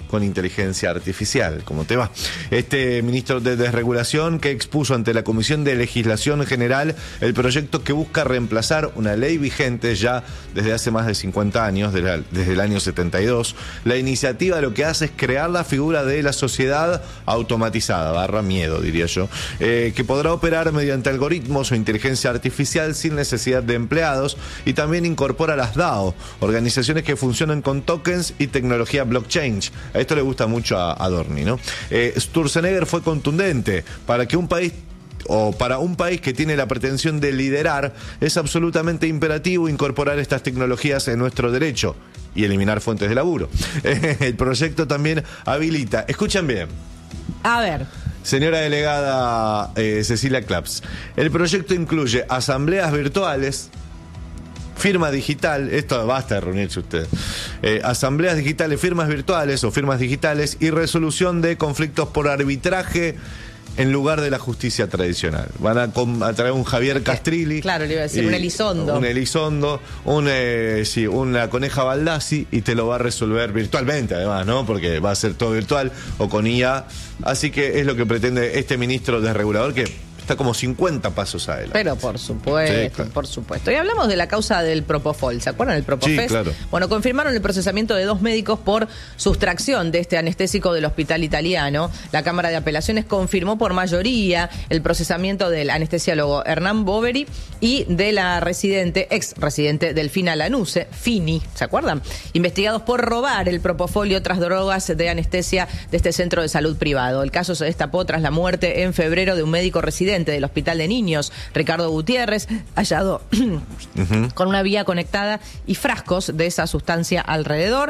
con inteligencia artificial. ¿Cómo te va? Este ministro de Desregulación que expuso ante la Comisión de Legislación General el proyecto que busca reemplazar una ley vigente ya desde hace más de cincuenta años, de la, desde el año setenta y dos. La iniciativa lo que hace es crear la figura de la sociedad automatizada, barra miedo, diría yo, eh, que podrá operar mediante algoritmos o inteligencia artificial sin necesidad de empleados, y también incorpora las D A O, organizaciones que funcionan con tokens y tecnología blockchain. A esto le gusta mucho a Adorni, ¿no? Eh, Sturzenegger fue contundente. Para que un país o para un país que tiene la pretensión de liderar, es absolutamente imperativo incorporar estas tecnologías en nuestro derecho y eliminar fuentes de laburo. El proyecto también habilita, escuchen bien. A ver. Señora delegada eh, Cecilia Claps, el proyecto incluye asambleas virtuales, firma digital, esto basta de reunirse ustedes, eh, asambleas digitales, firmas virtuales o firmas digitales y resolución de conflictos por arbitraje en lugar de la justicia tradicional. Van a, a traer un Javier Castrilli. Claro, le iba a decir, un Elizondo. Un Elizondo, un, eh, sí, una Coneja Baldassi, y te lo va a resolver virtualmente, además, ¿no? Porque va a ser todo virtual o con I A. Así que es lo que pretende este ministro desregulador, que está como cincuenta pasos adelante. Pero por supuesto, sí, claro. por supuesto. Y hablamos de la causa del Propofol. ¿Se acuerdan del Propofol? Sí, claro. Bueno, confirmaron el procesamiento de dos médicos por sustracción de este anestésico del hospital italiano. La Cámara de Apelaciones confirmó por mayoría el procesamiento del anestesiólogo Hernán Boveri y de la residente, ex residente Delfina Lanuse, Fini, ¿se acuerdan? Investigados por robar el Propofol y otras drogas de anestesia de este centro de salud privado. El caso se destapó tras la muerte en febrero de un médico residente del Hospital de Niños, Ricardo Gutiérrez, hallado uh-huh. con una vía conectada y frascos de esa sustancia alrededor.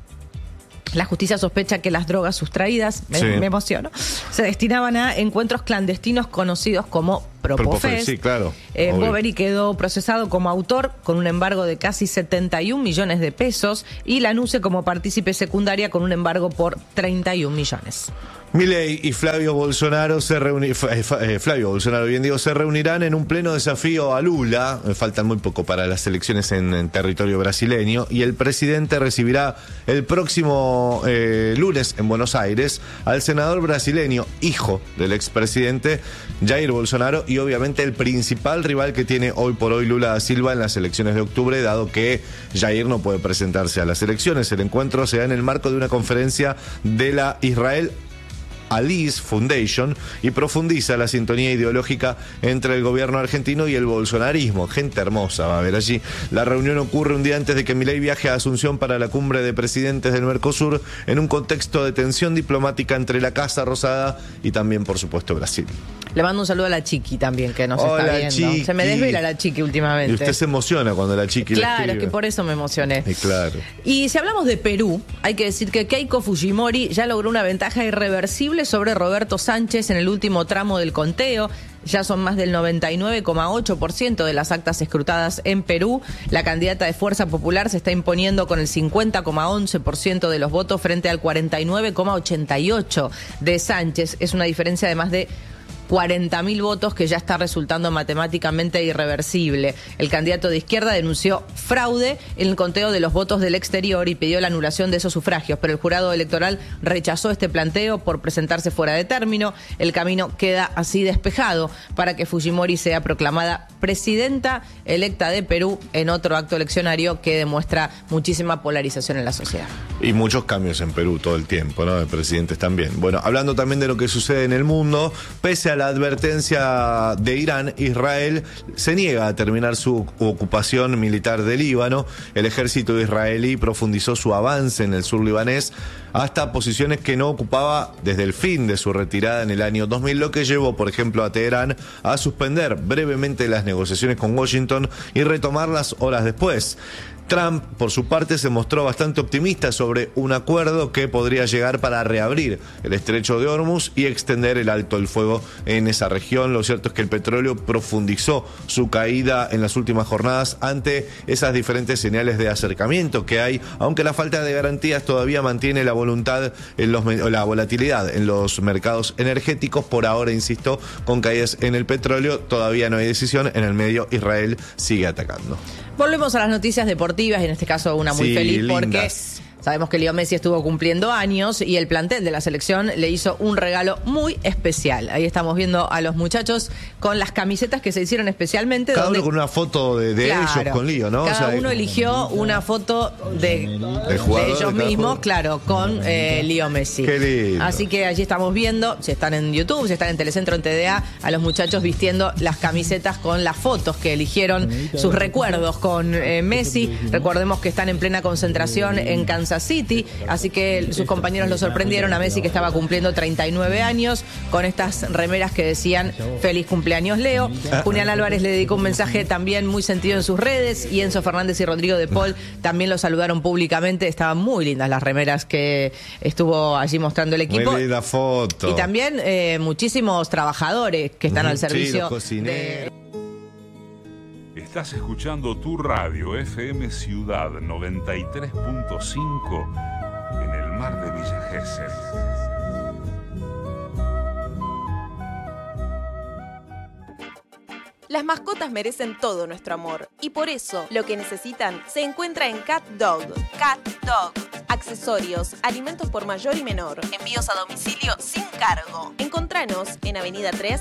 La justicia sospecha que las drogas sustraídas, me, sí. me emociono, se destinaban a encuentros clandestinos conocidos como Propofest. Sí, claro. Eh, Boveri quedó procesado como autor con un embargo de casi setenta y un millones de pesos y Lanuse como partícipe secundaria con un embargo por treinta y un millones. Milei y Flavio Bolsonaro se reuni- eh, Flavio Bolsonaro, bien digo, se reunirán en un pleno desafío a Lula. Faltan muy poco para las elecciones en, en territorio brasileño, y el presidente recibirá el próximo eh, lunes en Buenos Aires al senador brasileño, hijo del expresidente Jair Bolsonaro, y obviamente el principal rival que tiene hoy por hoy Lula da Silva en las elecciones de octubre, dado que Jair no puede presentarse a las elecciones. El encuentro se da en el marco de una conferencia de la Israel Alice Foundation y profundiza la sintonía ideológica entre el gobierno argentino y el bolsonarismo. Gente hermosa va a haber allí. La reunión ocurre un día antes de que Milei viaje a Asunción para la cumbre de presidentes del Mercosur, en un contexto de tensión diplomática entre la Casa Rosada y también, por supuesto, Brasil. Le mando un saludo a la Chiqui también, que nos Hola, está viendo. Chiqui. Se me desvela la Chiqui últimamente. Y usted se emociona cuando la Chiqui Claro, le escribe. es que por eso me emocioné. Y claro. Y si hablamos de Perú, hay que decir que Keiko Fujimori ya logró una ventaja irreversible sobre Roberto Sánchez en el último tramo del conteo. Ya son más del noventa y nueve coma ocho por ciento de las actas escrutadas en Perú. La candidata de Fuerza Popular se está imponiendo con el cincuenta coma once por ciento de los votos frente al cuarenta y nueve coma ochenta y ocho por ciento de Sánchez. Es una diferencia de más de cuarenta mil votos que ya está resultando matemáticamente irreversible. El candidato de izquierda denunció fraude en el conteo de los votos del exterior y pidió la anulación de esos sufragios, pero el jurado electoral rechazó este planteo por presentarse fuera de término. El camino queda así despejado para que Fujimori sea proclamada presidenta electa de Perú en otro acto eleccionario que demuestra muchísima polarización en la sociedad. Y muchos cambios en Perú todo el tiempo, ¿no? De presidentes también. Bueno, hablando también de lo que sucede en el mundo, pese a la advertencia de Irán, Israel se niega a terminar su ocupación militar de Líbano. El ejército israelí profundizó su avance en el sur libanés hasta posiciones que no ocupaba desde el fin de su retirada en el año dos mil, lo que llevó, por ejemplo, a Teherán a suspender brevemente las negociaciones con Washington y retomarlas horas después. Trump, por su parte, se mostró bastante optimista sobre un acuerdo que podría llegar para reabrir el estrecho de Hormuz y extender el alto el fuego en esa región. Lo cierto es que el petróleo profundizó su caída en las últimas jornadas ante esas diferentes señales de acercamiento que hay, aunque la falta de garantías todavía mantiene la voluntad en los, la volatilidad en los mercados energéticos. Por ahora, insisto, con caídas en el petróleo, todavía no hay decisión. En el medio, Israel sigue atacando. Volvemos a las noticias deportivas, y en este caso una muy sí, feliz lindas. porque Sabemos que Leo Messi estuvo cumpliendo años y el plantel de la selección le hizo un regalo muy especial. Ahí estamos viendo a los muchachos con las camisetas que se hicieron especialmente. Cada donde, uno con una foto de, de claro, ellos con Leo, ¿no? Cada o sea, uno eligió una foto de, de, jugador, de ellos de mismos, jugador. claro, con eh, Leo Messi. Qué lindo. Así que allí estamos viendo, si están en YouTube, si están en Telecentro, en T D A, a los muchachos vistiendo las camisetas con las fotos que eligieron, sus recuerdos con eh, Messi. Recordemos que están en plena concentración en Kansas City, así que sus compañeros lo sorprendieron a Messi, que estaba cumpliendo treinta y nueve años, con estas remeras que decían feliz cumpleaños Leo. Julián Álvarez le dedicó un mensaje también muy sentido en sus redes, y Enzo Fernández y Rodrigo de Paul también lo saludaron públicamente. Estaban muy lindas las remeras que estuvo allí mostrando el equipo. Muy linda foto. Y también eh, muchísimos trabajadores que están al servicio. Sí, de... Estás escuchando tu radio F M Ciudad noventa y tres punto cinco en el mar de Villa Gesell. Las mascotas merecen todo nuestro amor y por eso lo que necesitan se encuentra en Cat Dog. Cat Dog. Accesorios, alimentos por mayor y menor, envíos a domicilio sin cargo. Encontranos en Avenida tres,